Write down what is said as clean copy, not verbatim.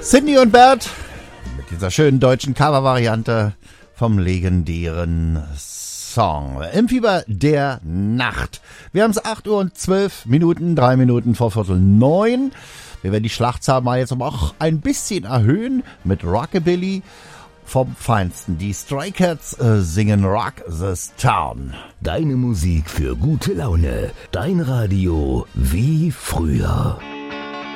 Cindy und Bert mit dieser schönen deutschen Cover-Variante vom legendären Song Im Fieber der Nacht. Wir haben es 8 Uhr und 12 Minuten, 3 Minuten vor Viertel 9. Wir werden die Schlachtzahl mal jetzt aber auch ein bisschen erhöhen mit Rockabilly vom Feinsten. Die Stray Cats singen Rock This Town. Deine Musik für gute Laune. Dein Radio wie früher.